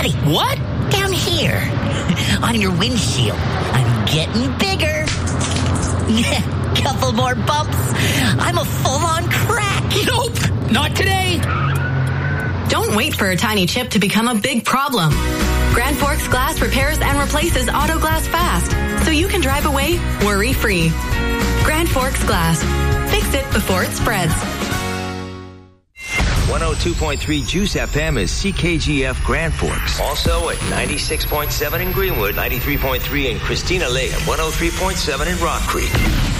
Buddy. What? Down here. On your windshield. I'm getting bigger. Couple more bumps. I'm a full-on crack. Nope, not today. Don't wait for a tiny chip to become a big problem. Grand Forks Glass repairs and replaces auto glass fast, so you can drive away worry-free. Grand Forks Glass. Fix it before it spreads. 102.3 Juice FM is CKGF Grand Forks. Also at 96.7 in Greenwood, 93.3 in Christina Lake, and 103.7 in Rock Creek.